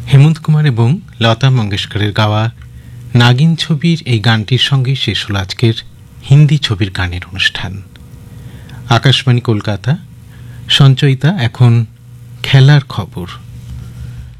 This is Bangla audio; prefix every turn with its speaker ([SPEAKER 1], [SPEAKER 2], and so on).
[SPEAKER 1] হেমন্ত কুমার এবং লতা মঙ্গেশকরের গাওয়া নাগিন ছবির এই গানটির সঙ্গে শেষ হল আজকের হিন্দি ছবির গানের অনুষ্ঠান। আকাশবাণী কলকাতা, সঞ্চয়িতা এখন খেলার খবর।